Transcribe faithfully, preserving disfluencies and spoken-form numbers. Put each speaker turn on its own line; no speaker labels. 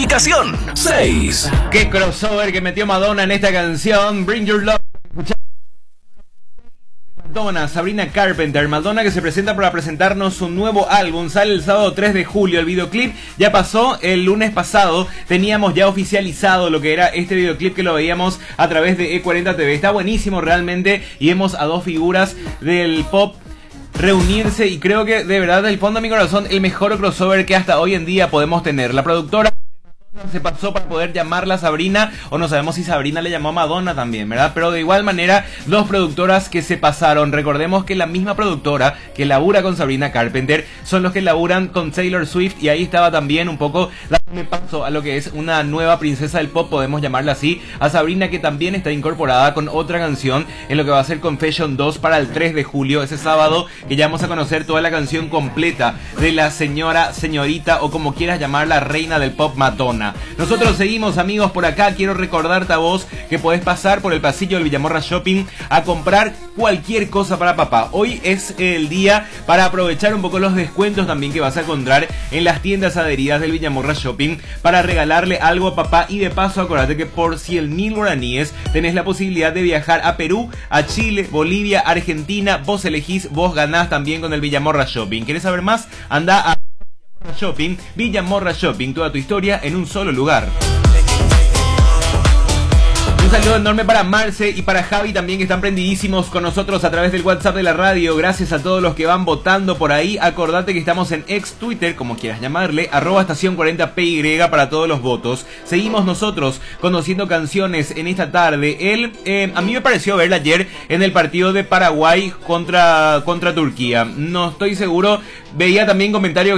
ubicación seis.
Qué crossover que metió Madonna en esta canción, Bring Your Love. Madonna, Sabrina Carpenter. Madonna que se presenta para presentarnos su nuevo álbum. Sale el sábado tres de julio. El videoclip ya pasó el lunes pasado. Teníamos ya oficializado lo que era este videoclip, que lo veíamos a través de E cuarenta T V. Está buenísimo realmente, y vemos a dos figuras del pop reunirse, y creo que de verdad del fondo de mi corazón el mejor crossover que hasta hoy en día podemos tener. La productora se pasó para poder llamarla Sabrina, o no sabemos si Sabrina le llamó a Madonna también, ¿verdad? Pero de igual manera, dos productoras que se pasaron. Recordemos que la misma productora que labura con Sabrina Carpenter son los que laburan con Taylor Swift, y ahí estaba también un poco dándole paso a lo que es una nueva princesa del pop, podemos llamarla así, a Sabrina, que también está incorporada con otra canción en lo que va a ser Confession dos para el tres de julio, ese sábado, que ya vamos a conocer toda la canción completa de la señora, señorita, o como quieras llamarla, reina del pop, Madonna. Nosotros seguimos, amigos, por acá. Quiero recordarte a vos que podés pasar por el pasillo del Villamorra Shopping a comprar cualquier cosa para papá. Hoy es el día para aprovechar un poco los descuentos también que vas a encontrar en las tiendas adheridas del Villamorra Shopping, para regalarle algo a papá. Y de paso, acordate que por cien mil guaraníes tenés la posibilidad de viajar a Perú, a Chile, Bolivia, Argentina. Vos elegís, vos ganás también con el Villamorra Shopping. ¿Querés saber más? Anda a Shopping, Villamorra Shopping, toda tu historia en un solo lugar. Un saludo enorme para Marce y para Javi también, que están prendidísimos con nosotros a través del WhatsApp de la radio. Gracias a todos los que van votando por ahí. Acordate que estamos en ex Twitter, como quieras llamarle, arroba estación cuarenta P Y para todos los votos. Seguimos nosotros conociendo canciones en esta tarde. Él, eh, a mí me pareció verla ayer en el partido de Paraguay contra, contra Turquía. No estoy seguro. Veía también comentarios